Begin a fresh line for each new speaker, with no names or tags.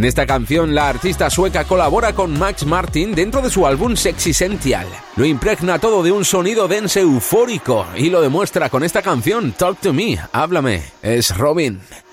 En esta canción, la artista sueca colabora con Max Martin dentro de su álbum Sexy-Sential. Lo impregna todo de un sonido dense eufórico y lo demuestra con esta canción, Talk to Me, háblame. Es Robyn.